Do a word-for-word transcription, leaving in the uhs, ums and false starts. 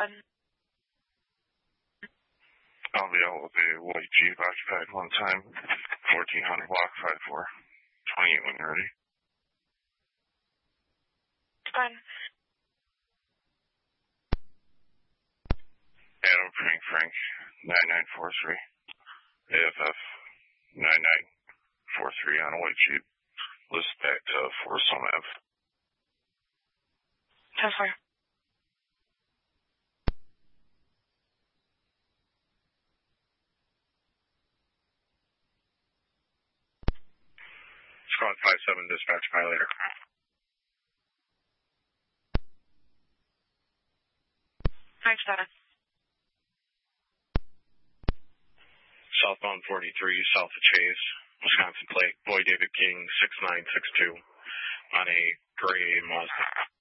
one. I'll be out with a white Jeep occupied one time. fourteen hundred block five four. twenty-eight when you're ready. Fine. Adam Frank Frank nine nine four three. A F F nine nine four three on a white Jeep. List back to Forest Home Ave. ten four. Squad five seven dispatch violator. five seven. Southbound forty-three, south of Chase, Wisconsin plate, boy David King, six nine six two, on a gray Mazda.